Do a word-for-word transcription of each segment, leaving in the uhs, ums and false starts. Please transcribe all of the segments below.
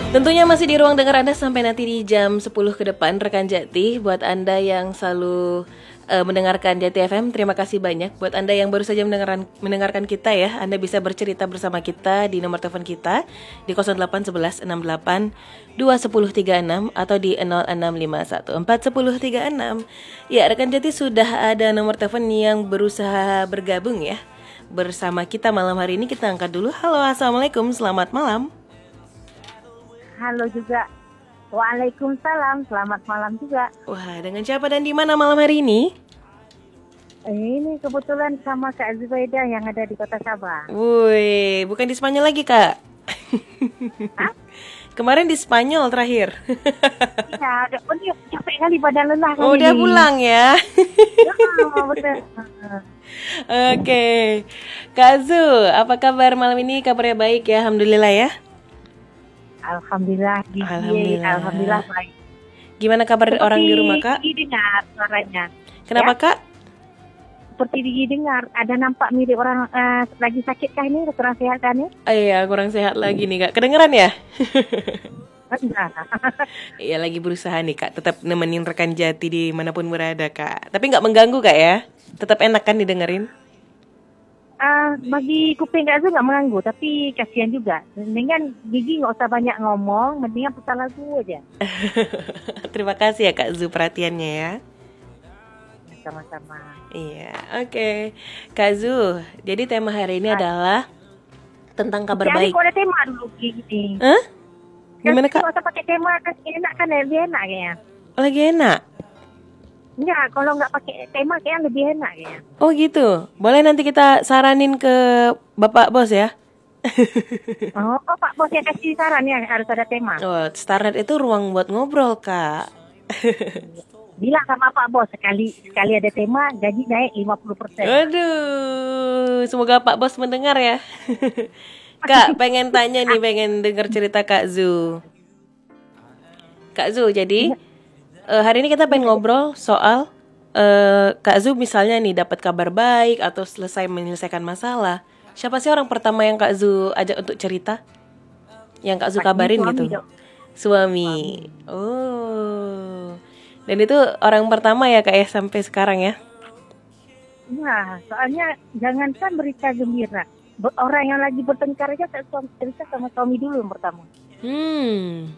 Tentunya masih di ruang dengar Anda sampai nanti di jam sepuluh ke depan, rekan Jati. Buat Anda yang selalu uh, mendengarkan Jati F M, terima kasih banyak. Buat Anda yang baru saja mendengarkan, mendengarkan kita ya, Anda bisa bercerita bersama kita di nomor telepon kita di nol delapan satu satu enam delapan dua satu nol tiga enam atau di nol enam lima satu empat satu nol tiga enam. Ya, rekan Jati, sudah ada nomor telepon yang berusaha bergabung ya bersama kita malam hari ini. Kita angkat dulu. Halo, assalamualaikum, selamat malam. Halo juga. Waalaikumsalam. Selamat malam juga. Wah, dengan siapa dan di mana malam hari ini? Ini kebetulan sama Kak Zubaida yang ada di Kota Sabah. Woi, bukan di Spanyol lagi, Kak? Hah? Kemarin di Spanyol terakhir. Iya, oh dia capek kali badan lelah kali. Oh, udah pulang ya? Oh, betul. Oke. Kak Zu, apa kabar malam ini? Kabarnya baik ya, alhamdulillah ya. Alhamdulillah, gigi, Alhamdulillah. Alhamdulillah baik. Gimana kabar Seperti orang di rumah, Kak? Gigi dengar suaranya. Kenapa, Ya? Kak? Seperti Gigi dengar, ada nampak mirip orang uh, lagi sakit kah ini, kurang sehat kan ini? Oh, iya, kurang sehat lagi nih, Kak. Kedengeran ya? Enggak. Iya, lagi berusaha nih, Kak. Tetap nemenin rekan Jati di manapun berada, Kak. Tapi nggak mengganggu, Kak ya? Tetap enak kan didengerin? Uh, bagi kuping Kak Zul nggak mengganggu, tapi kasihan juga. Dengan Gigi nggak usah banyak ngomong, mendingan putar lagu aja. Terima kasih ya Kak Zu perhatiannya ya. Sama-sama. Iya, oke okay. Kak Zu, jadi tema hari ini ah. adalah tentang kabar jadi baik. Jadi kok ada tema dulu Gigi. Hah? Gimana Kak? Nggak usah pakai tema, kan enak kan, lebih enak kayaknya. Lagi enak? Enggak, kalau nggak pakai tema kayaknya lebih enak kayaknya. Oh gitu, boleh nanti kita saranin ke Bapak Bos ya. Oh, oh Pak Bos yang kasih saran ya, harus ada tema. Oh, Starnet itu ruang buat ngobrol Kak. Bilang sama Pak Bos, sekali sekali ada tema, gaji naik lima puluh persen. Aduh, semoga Pak Bos mendengar ya. Kak, pengen tanya nih, pengen dengar cerita Kak Zu. Kak Zu, jadi uh, hari ini kita pengen ngobrol soal uh, Kak Zu misalnya nih dapat kabar baik atau selesai menyelesaikan masalah. Siapa sih orang pertama yang Kak Zu ajak untuk cerita? Yang Kak Zu kabarin suami gitu? Dong. Suami. Suami. Oh. Dan itu orang pertama ya Kak ya sampai sekarang ya? Nah, soalnya jangankan berita gembira. Orang yang lagi bertengkar aja cerita sama suami dulu yang pertama. Hmm.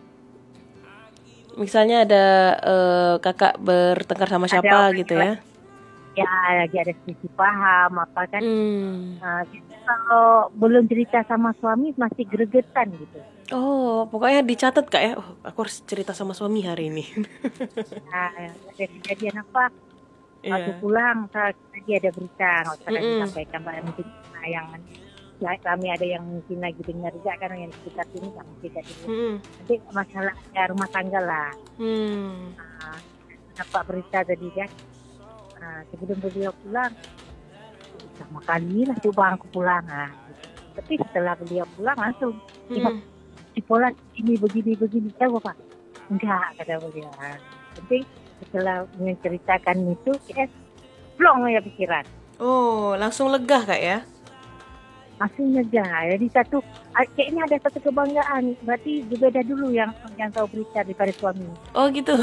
Misalnya ada uh, kakak bertengkar sama siapa ada gitu ya? Ya, lagi ada selisih paham apa kan. Hmm. Nah, kita kalau belum cerita sama suami masih gregetan gitu. Oh, pokoknya dicatat Kak ya. Oh, aku harus cerita sama suami hari ini. Nah, ada kejadian apa? Yeah. Waktu pulang, tadi ada berita, nggak usah mm-hmm. disampaikan pada mungkin yang ya, kami ada yang mungkin lagi dengar juga kan yang sekitar sini yang tidak dengar. Hmm. Nanti masalah ya, rumah tangga lah. Hmm. Nah, dapat berita tadi kan. Nah, sebelum beliau pulang, sama kali lah coba aku pulang. Nah, tapi setelah beliau pulang langsung, hmm. si Pola ini begini begini tahu apa? Enggak kata beliau. Penting setelah menceritakan itu, kayak plong ya pikiran. Oh, langsung lega Kak ya? Langsung lega. Jadi satu, kayaknya ada satu kebanggaan. Berarti Zubaida dulu yang yang tahu berita daripada suami. Oh gitu.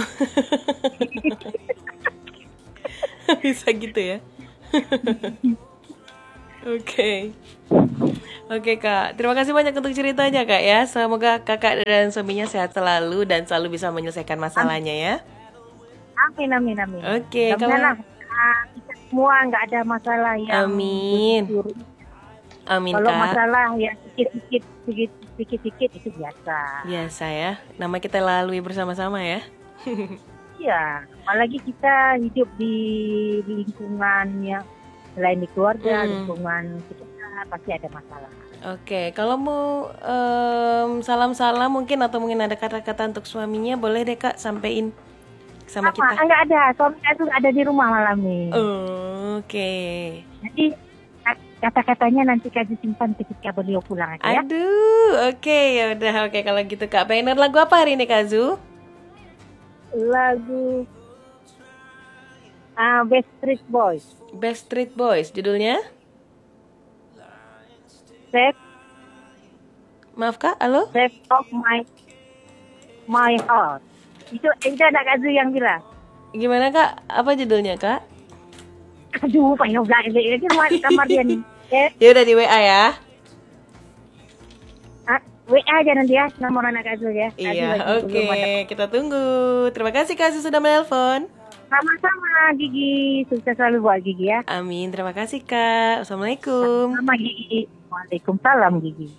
Bisa gitu ya. Oke. Oke Kak, terima kasih banyak untuk ceritanya Kak ya. Semoga Kakak dan suaminya sehat selalu dan selalu bisa menyelesaikan masalahnya ya. Amin, amin, amin. Oke, kamu... kita semua nggak ada masalah yang amin. Bersyukur. Amin Kalau Kak. masalah yang sedikit-sedikit, sedikit-sedikit itu biasa. Biasa ya, nama kita lalui bersama-sama ya. Iya, apalagi kita hidup di, di lingkungan yang selain di keluarga, hmm. lingkungan kita pasti ada masalah. Oke, kalau mau um, salam-salam mungkin atau mungkin ada kata-kata untuk suaminya, boleh deh Kak sampein sama, sama kita. Enggak ada, suami itu ada di rumah malam ini. Oh, oke. Okay. Jadi kata-katanya nanti Kak simpan ketika beliau pulang aja ya. Aduh, oke okay, ya udah oke okay. Kalau gitu Kak, pengen lagu apa hari ini Kak Zu? Lagu uh, Backstreet Boys. Backstreet Boys, judulnya? Save. Maaf Kak, halo? Save of my My Heart. Itu itu anak Kak Zu yang bilang. Gimana Kak? Apa judulnya Kak? Aduh, payah gak ini rumah kamar dia nih. Eh, Ya udah di W A ya. ah, W A aja nanti ya nomor anak Kak Zu ya. Kak Zu Iya, lagi oke. belum ada. Kita tunggu. Terima kasih Kak Su sudah menelpon. Sama-sama Gigi, sukses selalu buat Gigi ya. Amin. Terima kasih Kak. Assalamualaikum. Sama Gigi. Waalaikumsalam Gigi.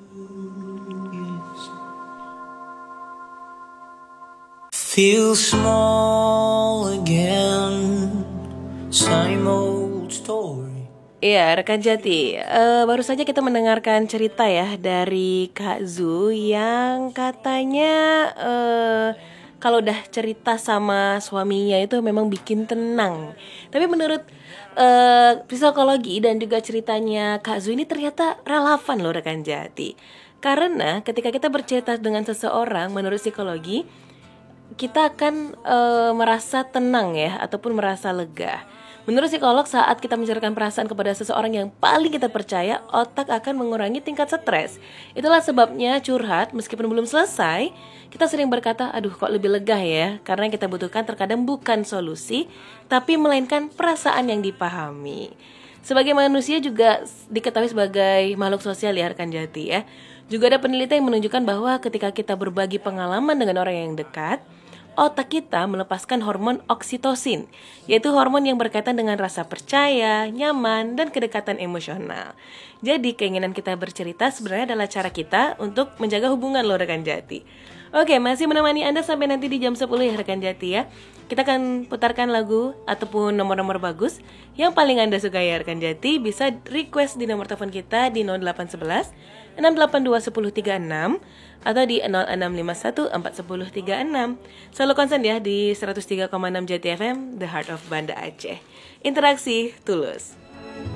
Feel small again, same old story. Iya, rekan Jati. Eh, baru saja kita mendengarkan cerita ya dari Kak Zu yang katanya eh, kalau udah cerita sama suaminya itu memang bikin tenang. Tapi menurut eh, psikologi dan juga ceritanya Kak Zu ini ternyata relevan loh rekan Jati. Karena ketika kita bercerita dengan seseorang menurut psikologi, kita akan e, merasa tenang ya, ataupun merasa lega. Menurut psikolog, saat kita menceritakan perasaan kepada seseorang yang paling kita percaya, otak akan mengurangi tingkat stres. Itulah sebabnya curhat, meskipun belum selesai, kita sering berkata, aduh kok lebih lega ya. Karena yang kita butuhkan terkadang bukan solusi, tapi melainkan perasaan yang dipahami. Sebagai manusia juga diketahui sebagai makhluk sosial ya rekan Jati ya. Juga ada penelitian yang menunjukkan bahwa ketika kita berbagi pengalaman dengan orang yang dekat, otak kita melepaskan hormon oksitosin, yaitu hormon yang berkaitan dengan rasa percaya, nyaman, dan kedekatan emosional. Jadi keinginan kita bercerita sebenarnya adalah cara kita untuk menjaga hubungan loh rekan Jati. Oke, masih menemani Anda sampai nanti di jam sepuluh ya rekan Jati ya. Kita akan putarkan lagu ataupun nomor-nomor bagus yang paling Anda suka ya rekan Jati. Bisa request di nomor telepon kita di nol delapan satu satu enam delapan dua satu nol tiga enam atau di nol enam lima satu empat satu nol tiga enam. Selalu konsen ya di seratus tiga koma enam Jati F M, The Heart of Banda Aceh. Interaksi tulus.